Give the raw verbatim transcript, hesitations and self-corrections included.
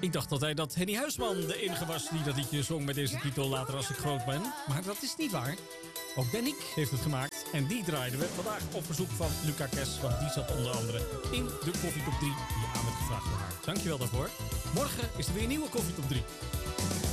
Ik dacht altijd dat Henny Huisman de enige was die dat liedje zong met deze titel Later als ik groot ben. Maar dat is niet waar. Ook Bennik heeft het gemaakt. En die draaiden we vandaag op verzoek van Luca Kes. Want die zat onder andere in de Koffietop drie die aan werd gevraagd door haar. Dankjewel daarvoor. Morgen is er weer een nieuwe Koffietop drie.